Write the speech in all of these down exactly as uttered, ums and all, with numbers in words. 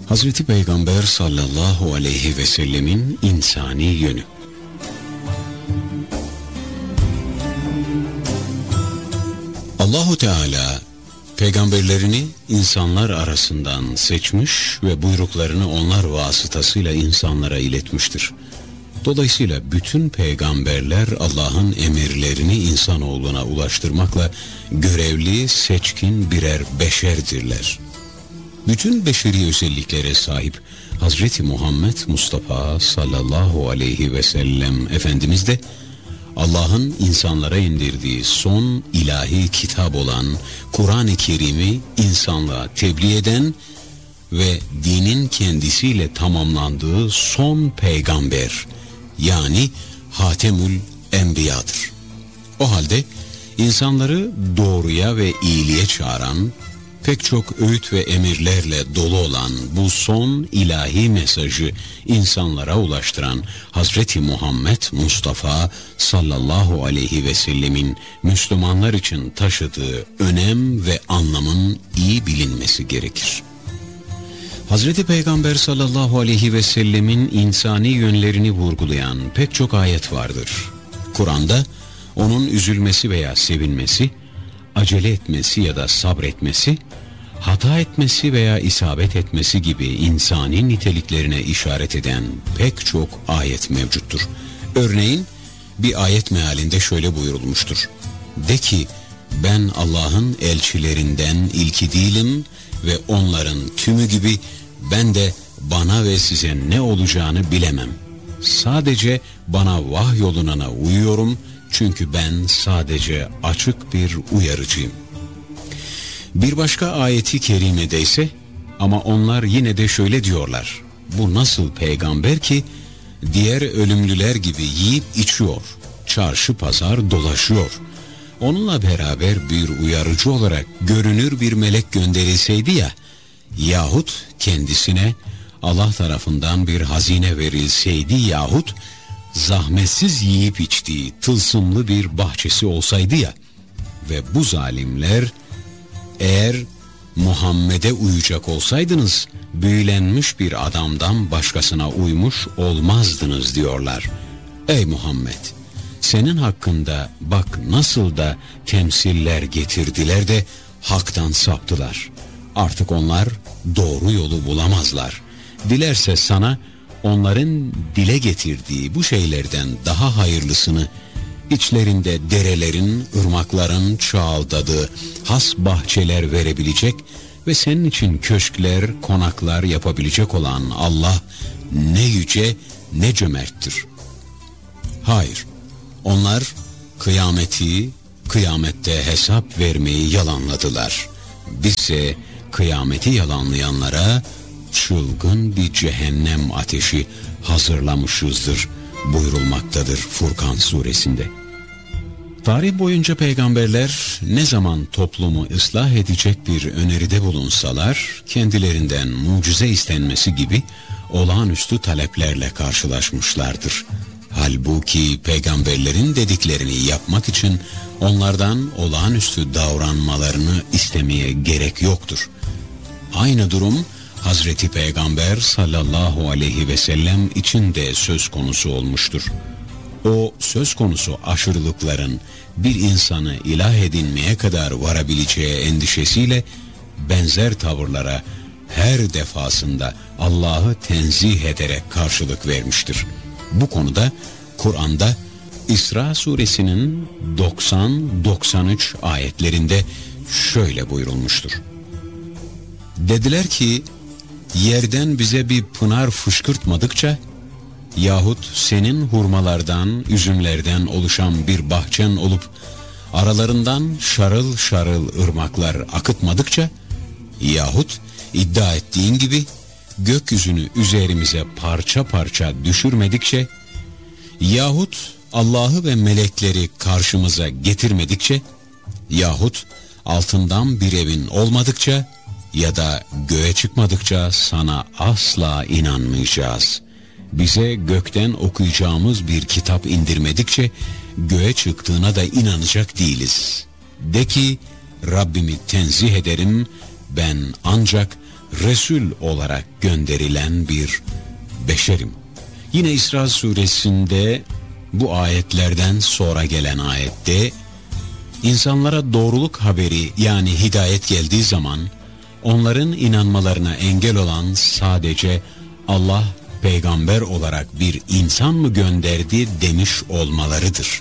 Hazreti Peygamber sallallahu aleyhi ve sellemin insani yönü. Allahu Teala peygamberlerini insanlar arasından seçmiş ve buyruklarını onlar vasıtasıyla insanlara iletmiştir. Dolayısıyla bütün peygamberler Allah'ın emirlerini insanoğluna ulaştırmakla görevli, seçkin birer beşerdirler. Bütün beşeri özelliklere sahip Hazreti Muhammed Mustafa sallallahu aleyhi ve sellem Efendimiz de Allah'ın insanlara indirdiği son ilahi kitap olan Kur'an-ı Kerim'i insanlığa tebliğ eden ve dinin kendisiyle tamamlandığı son peygamber, yani Hatemül Enbiya'dır. O halde insanları doğruya ve iyiliğe çağıran, pek çok öğüt ve emirlerle dolu olan bu son ilahi mesajı insanlara ulaştıran Hazreti Muhammed Mustafa sallallahu aleyhi ve sellemin Müslümanlar için taşıdığı önem ve anlamın iyi bilinmesi gerekir. Hazreti Peygamber sallallahu aleyhi ve sellemin insani yönlerini vurgulayan pek çok ayet vardır. Kur'an'da onun üzülmesi veya sevinmesi, acele etmesi ya da sabretmesi, hata etmesi veya isabet etmesi gibi insani niteliklerine işaret eden pek çok ayet mevcuttur. Örneğin bir ayet mealinde şöyle buyurulmuştur: de ki, ben Allah'ın elçilerinden ilki değilim ve onların tümü gibi ben de bana ve size ne olacağını bilemem. Sadece bana vahyolunana uyuyorum, çünkü ben sadece açık bir uyarıcıyım. Bir başka ayeti kerimede ise, ama onlar yine de şöyle diyorlar: bu nasıl peygamber ki diğer ölümlüler gibi yiyip içiyor, çarşı pazar dolaşıyor. Onunla beraber bir uyarıcı olarak görünür bir melek gönderilseydi ya, yahut kendisine Allah tarafından bir hazine verilseydi yahut zahmetsiz yiyip içtiği tılsımlı bir bahçesi olsaydı ya, ve bu zalimler, eğer Muhammed'e uyacak olsaydınız büyülenmiş bir adamdan başkasına uymuş olmazdınız diyorlar. Ey Muhammed, senin hakkında bak nasıl da temsiller getirdiler de haktan saptılar. Artık onlar doğru yolu bulamazlar. Dilerse sana onların dile getirdiği bu şeylerden daha hayırlısını, içlerinde derelerin, ırmakların çoğaldadığı has bahçeler verebilecek ve senin için köşkler, konaklar yapabilecek olan Allah ne yüce ne cömerttir. Hayır, onlar kıyameti, kıyamette hesap vermeyi yalanladılar. Bizse kıyameti yalanlayanlara çılgın bir cehennem ateşi hazırlamışızdır buyurulmaktadır Furkan suresinde. Tarih boyunca peygamberler ne zaman toplumu ıslah edecek bir öneride bulunsalar, kendilerinden mucize istenmesi gibi olağanüstü taleplerle karşılaşmışlardır. Halbuki peygamberlerin dediklerini yapmak için onlardan olağanüstü davranmalarını istemeye gerek yoktur. Aynı durum Hazreti Peygamber sallallahu aleyhi ve sellem için de söz konusu olmuştur. O söz konusu aşırılıkların bir insanı ilah edinmeye kadar varabileceği endişesiyle benzer tavırlara her defasında Allah'ı tenzih ederek karşılık vermiştir. Bu konuda Kur'an'da İsra suresinin doksan doksan üç ayetlerinde şöyle buyurulmuştur: dediler ki, yerden bize bir pınar fışkırtmadıkça yahut senin hurmalardan, üzümlerden oluşan bir bahçen olup aralarından şarıl şarıl ırmaklar akıtmadıkça yahut iddia ettiğin gibi gökyüzünü üzerimize parça parça düşürmedikçe yahut Allah'ı ve melekleri karşımıza getirmedikçe yahut altından bir evin olmadıkça ya da göğe çıkmadıkça sana asla inanmayacağız. Bize gökten okuyacağımız bir kitap indirmedikçe göğe çıktığına da inanacak değiliz. De ki, Rabbimi tenzih ederim, ben ancak Resul olarak gönderilen bir beşerim. Yine İsra suresinde bu ayetlerden sonra gelen ayette insanlara doğruluk haberi yani hidayet geldiği zaman onların inanmalarına engel olan sadece Allah peygamber olarak bir insan mı gönderdi demiş olmalarıdır.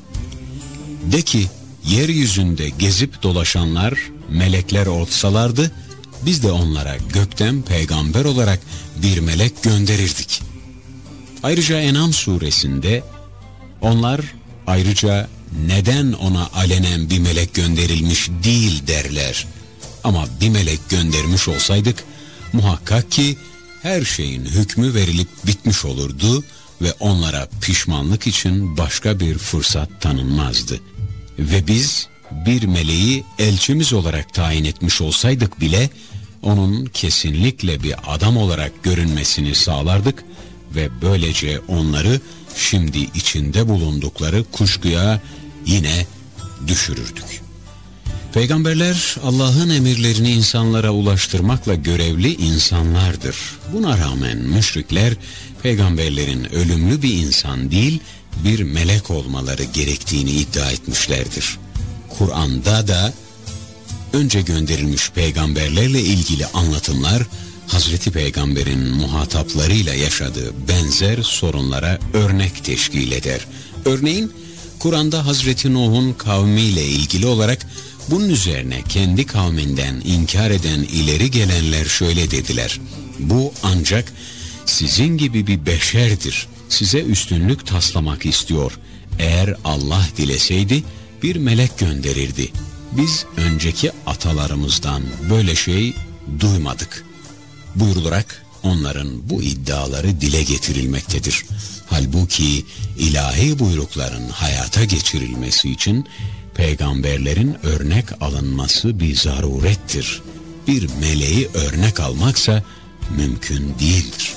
De ki yeryüzünde gezip dolaşanlar melekler olsalardı biz de onlara gökten peygamber olarak bir melek gönderirdik. Ayrıca En'am suresinde onlar ayrıca neden ona alenen bir melek gönderilmiş değil derler. Ama bir melek göndermiş olsaydık muhakkak ki her şeyin hükmü verilip bitmiş olurdu ve onlara pişmanlık için başka bir fırsat tanınmazdı. Ve biz bir meleği elçimiz olarak tayin etmiş olsaydık bile onun kesinlikle bir adam olarak görünmesini sağlardık ve böylece onları şimdi içinde bulundukları kuşkuya yine düşürürdük. Peygamberler Allah'ın emirlerini insanlara ulaştırmakla görevli insanlardır. Buna rağmen müşrikler peygamberlerin ölümlü bir insan değil bir melek olmaları gerektiğini iddia etmişlerdir. Kur'an'da da önce gönderilmiş peygamberlerle ilgili anlatımlar Hazreti Peygamber'in muhataplarıyla yaşadığı benzer sorunlara örnek teşkil eder. Örneğin Kur'an'da Hazreti Nuh'un kavmiyle ilgili olarak bunun üzerine kendi kavminden inkar eden ileri gelenler şöyle dediler: bu ancak sizin gibi bir beşerdir. Size üstünlük taslamak istiyor. Eğer Allah dileseydi bir melek gönderirdi. Biz önceki atalarımızdan böyle şey duymadık buyurularak onların bu iddiaları dile getirilmektedir. Halbuki ilahi buyrukların hayata geçirilmesi için peygamberlerin örnek alınması bir zarurettir. Bir meleği örnek almaksa mümkün değildir.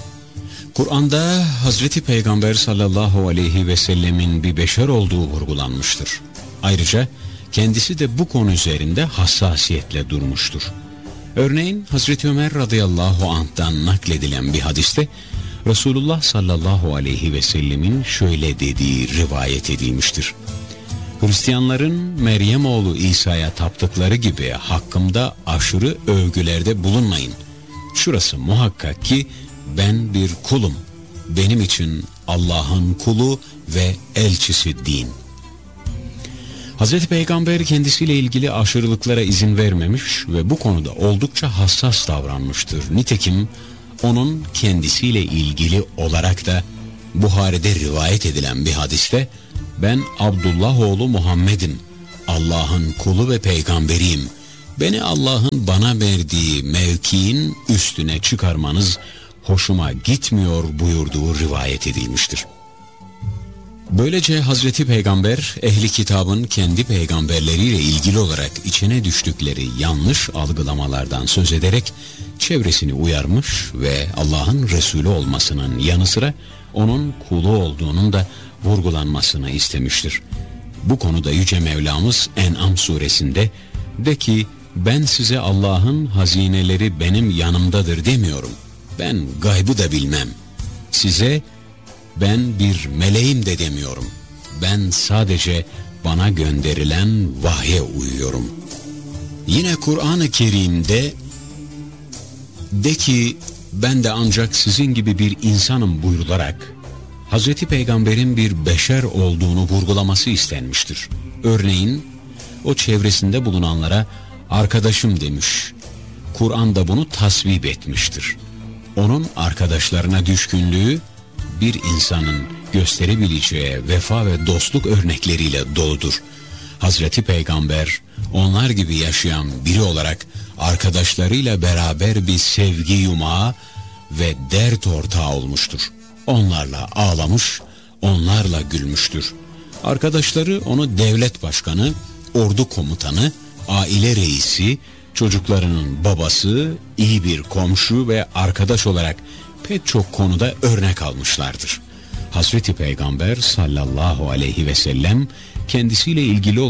Kur'an'da Hazreti Peygamber sallallahu aleyhi ve sellemin bir beşer olduğu vurgulanmıştır. Ayrıca kendisi de bu konu üzerinde hassasiyetle durmuştur. Örneğin Hazreti Ömer radıyallahu anh'tan nakledilen bir hadiste Resulullah sallallahu aleyhi ve sellemin şöyle dediği rivayet edilmiştir: Hristiyanların Meryem oğlu İsa'ya taptıkları gibi hakkımda aşırı övgülerde bulunmayın. Şurası muhakkak ki ben bir kulum. Benim için Allah'ın kulu ve elçisi din. Hazreti Peygamber kendisiyle ilgili aşırılıklara izin vermemiş ve bu konuda oldukça hassas davranmıştır. Nitekim onun kendisiyle ilgili olarak da Buhari'de rivayet edilen bir hadiste ben Abdullah oğlu Muhammed'im, Allah'ın kulu ve peygamberiyim. Beni Allah'ın bana verdiği mevkiin üstüne çıkarmanız hoşuma gitmiyor buyurduğu rivayet edilmiştir. Böylece Hazreti Peygamber ehli kitabın kendi peygamberleriyle ilgili olarak içine düştükleri yanlış algılamalardan söz ederek çevresini uyarmış ve Allah'ın Resulü olmasının yanı sıra onun kulu olduğunun da vurgulanmasını istemiştir. Bu konuda Yüce Mevlamız En'am suresinde de ki ben size Allah'ın hazineleri benim yanımdadır demiyorum. Ben gaybı da bilmem. Size ben bir meleğim de demiyorum. Ben sadece bana gönderilen vahye uyuyorum. Yine Kur'an-ı Kerim'de de ki ben de ancak sizin gibi bir insanım buyurularak Hazreti Peygamber'in bir beşer olduğunu vurgulaması istenmiştir. Örneğin o çevresinde bulunanlara arkadaşım demiş. Kur'an da bunu tasvip etmiştir. Onun arkadaşlarına düşkünlüğü bir insanın gösterebileceği vefa ve dostluk örnekleriyle doludur. Hazreti Peygamber onlar gibi yaşayan biri olarak arkadaşlarıyla beraber bir sevgi yumağı ve dert ortağı olmuştur. Onlarla ağlamış, onlarla gülmüştür. Arkadaşları onu devlet başkanı, ordu komutanı, aile reisi, çocuklarının babası, iyi bir komşu ve arkadaş olarak pek çok konuda örnek almışlardır. Hazreti Peygamber sallallahu aleyhi ve sellem kendisiyle ilgili olarak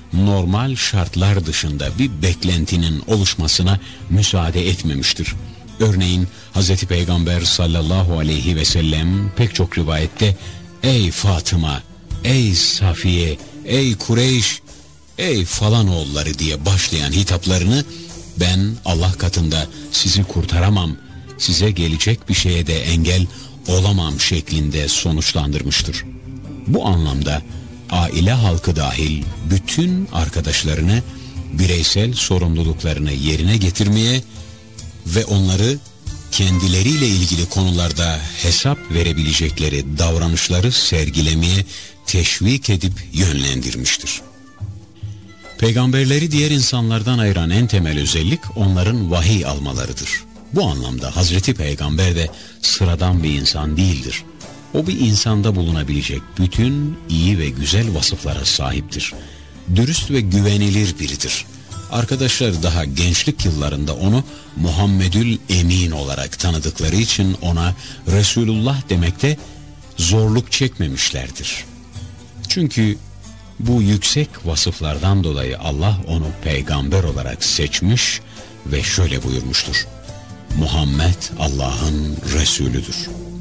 normal şartlar dışında bir beklentinin oluşmasına müsaade etmemiştir. Örneğin Hz. Peygamber sallallahu aleyhi ve sellem pek çok rivayette ''Ey Fatıma, ey Safiye, ey Kureyş, ey falan oğulları'' diye başlayan hitaplarını ben Allah katında sizi kurtaramam, size gelecek bir şeye de engel olamam şeklinde sonuçlandırmıştır. Bu anlamda aile halkı dahil bütün arkadaşlarını bireysel sorumluluklarını yerine getirmeye ve onları kendileriyle ilgili konularda hesap verebilecekleri davranışları sergilemeye teşvik edip yönlendirmiştir. Peygamberleri diğer insanlardan ayıran en temel özellik onların vahiy almalarıdır. Bu anlamda Hazreti Peygamber de sıradan bir insan değildir. O bir insanda bulunabilecek bütün iyi ve güzel vasıflara sahiptir. Dürüst ve güvenilir biridir. Arkadaşlar daha gençlik yıllarında onu Muhammedül Emin olarak tanıdıkları için ona Resulullah demekte zorluk çekmemişlerdir. Çünkü bu yüksek vasıflardan dolayı Allah onu peygamber olarak seçmiş ve şöyle buyurmuştur: Muhammed Allah'ın Resulüdür.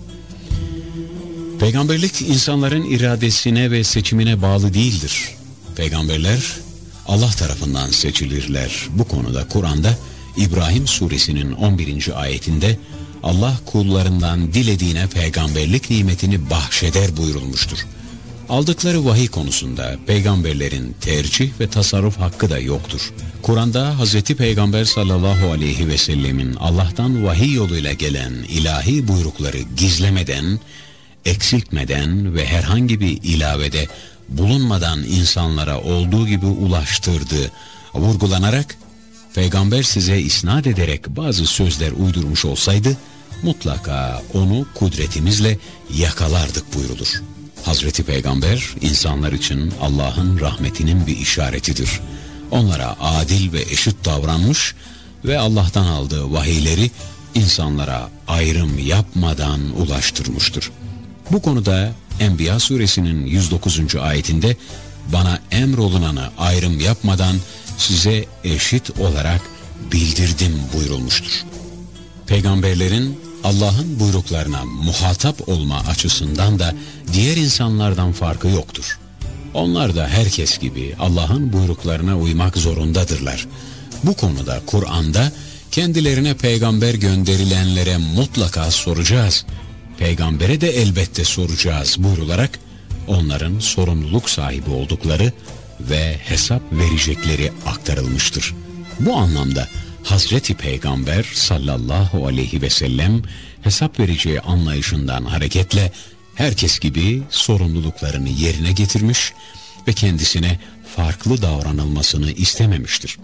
Peygamberlik insanların iradesine ve seçimine bağlı değildir. Peygamberler Allah tarafından seçilirler. Bu konuda Kur'an'da İbrahim suresinin on birinci ayetinde Allah kullarından dilediğine peygamberlik nimetini bahşeder buyurulmuştur. Aldıkları vahiy konusunda peygamberlerin tercih ve tasarruf hakkı da yoktur. Kur'an'da Hazreti Peygamber sallallahu aleyhi ve sellemin Allah'tan vahiy yoluyla gelen ilahi buyrukları gizlemeden, eksiltmeden ve herhangi bir ilavede bulunmadan insanlara olduğu gibi ulaştırdığı vurgulanarak, peygamber size isnat ederek bazı sözler uydurmuş olsaydı mutlaka onu kudretimizle yakalardık buyrulur. Hazreti Peygamber insanlar için Allah'ın rahmetinin bir işaretidir. Onlara adil ve eşit davranmış ve Allah'tan aldığı vahiyleri insanlara ayrım yapmadan ulaştırmıştır. Bu konuda Enbiya suresinin yüz dokuzuncu ayetinde bana emrolunanı ayrım yapmadan size eşit olarak bildirdim buyurulmuştur. Peygamberlerin Allah'ın buyruklarına muhatap olma açısından da diğer insanlardan farkı yoktur. Onlar da herkes gibi Allah'ın buyruklarına uymak zorundadırlar. Bu konuda Kur'an'da kendilerine peygamber gönderilenlere mutlaka soracağız, peygambere de elbette soracağız buyrularak onların sorumluluk sahibi oldukları ve hesap verecekleri aktarılmıştır. Bu anlamda Hazreti Peygamber sallallahu aleyhi ve sellem hesap vereceği anlayışından hareketle herkes gibi sorumluluklarını yerine getirmiş ve kendisine farklı davranılmasını istememiştir.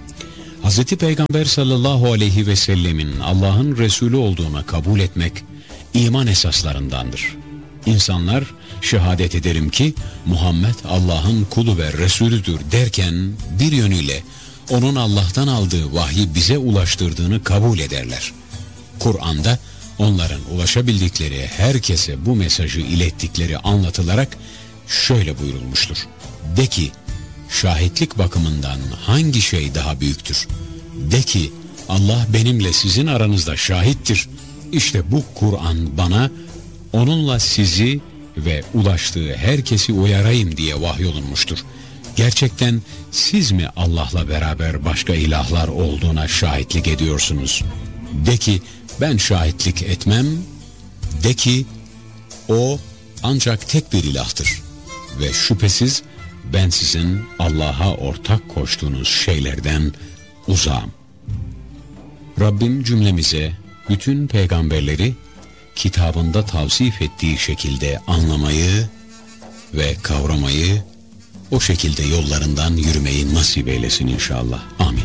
Hazreti Peygamber sallallahu aleyhi ve sellemin Allah'ın Resulü olduğuna kabul etmek iman esaslarındandır. İnsanlar şehadet ederim ki Muhammed Allah'ın kulu ve Resulüdür derken bir yönüyle onun Allah'tan aldığı vahyi bize ulaştırdığını kabul ederler. Kur'an'da onların ulaşabildikleri herkese bu mesajı ilettikleri anlatılarak şöyle buyurulmuştur: De ki, şahitlik bakımından hangi şey daha büyüktür? De ki, Allah benimle sizin aranızda şahittir. İşte bu Kur'an bana onunla sizi ve ulaştığı herkesi uyarayım diye vahyolunmuştur. Gerçekten siz mi Allah'la beraber başka ilahlar olduğuna şahitlik ediyorsunuz? De ki, ben şahitlik etmem. De ki, o ancak tek bir ilahtır ve şüphesiz ben sizin Allah'a ortak koştuğunuz şeylerden uzağım. Rabbim cümlemize bütün peygamberleri kitabında tavsif ettiği şekilde anlamayı ve kavramayı, o şekilde yollarından yürümeyi nasip eylesin inşallah. Amin.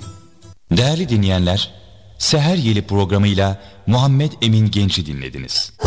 Değerli dinleyenler, Seher Yeli programıyla Muhammed Emin Genç'i dinlediniz.